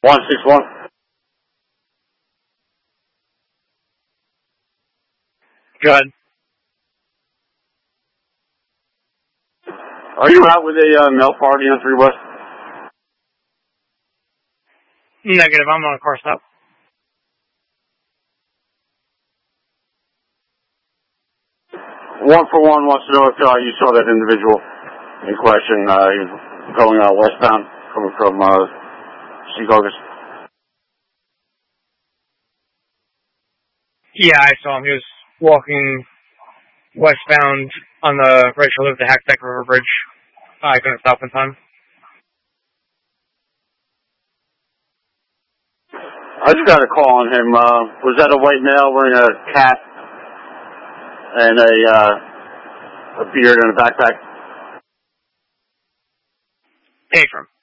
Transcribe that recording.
161. Go ahead. Are you out with a male party on 3 West? Negative. I'm on a car stop. One for one wants to know if you saw that individual in question. He was going westbound, coming from Secaucus. Yeah, I saw him. He was walking westbound on the right shoulder of the Hacksack River Bridge. I couldn't stop in time. I just got a call on him. Was that a white male wearing a cap and a beard and a backpack? Patron.